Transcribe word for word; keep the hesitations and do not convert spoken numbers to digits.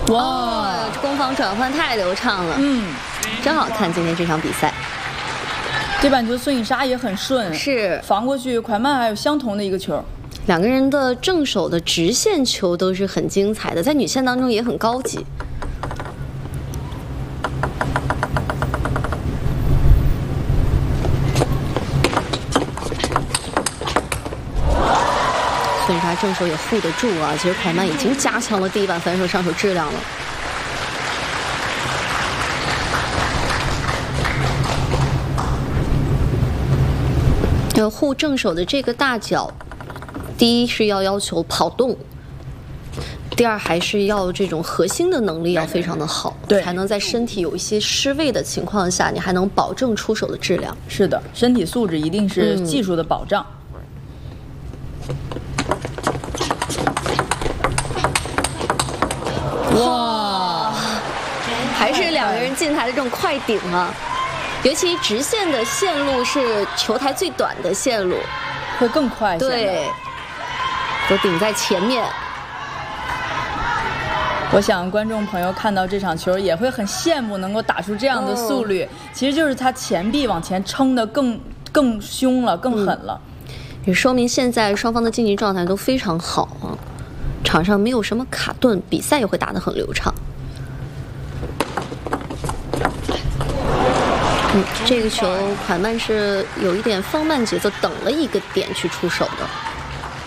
哇，攻防转换太流畅了，嗯，真好看今天这场比赛。 这板球孙颖莎也很顺， 是防过去，蒯曼还有相同的一个球。 两个人的正手的直线球都是很精彩的，在女线当中也很高级。孙颖莎正手也护得住啊，其实蒯曼已经加强了第一板反手上手质量了。呃，护正手的这个大脚，第一是要要求跑动，第二还是要这种核心的能力要非常的好， 对， 才能在身体有一些失位的情况下，你还能保证出手的质量。 是的，身体素质一定是技术的保障。 嗯、哇，还是两个人进台的这种快顶啊！尤其直线的线路是球台最短的线路， 会更快。 对，都顶在前面。 我想观众朋友看到这场球也会很羡慕能够打出这样的速率，哦、其实就是他前臂往前撑得更更凶了，更狠了。 嗯、也说明现在双方的竞技状态都非常好啊，场上没有什么卡顿，比赛也会打得很流畅。嗯，这个球蒯曼是有一点放慢节奏，等了一个点去出手的。